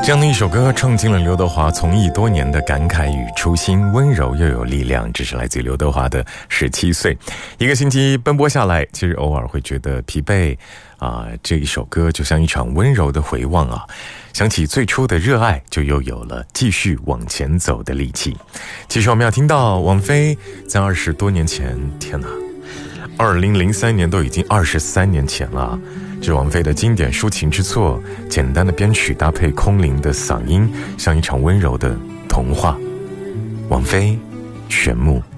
这样的一首歌唱尽了刘德华从艺多年的感慨与初心，温柔又有力量。这是来自于刘德华的17岁。一个星期奔波下来，其实偶尔会觉得疲惫这一首歌就像一场温柔的回望想起最初的热爱，就又有了继续往前走的力气。其实我们要听到王菲在20多年前，天哪，2003年都已经23年前了。这是王菲的经典抒情之作，简单的编曲搭配空灵的嗓音，像一场温柔的童话。王菲，玄木。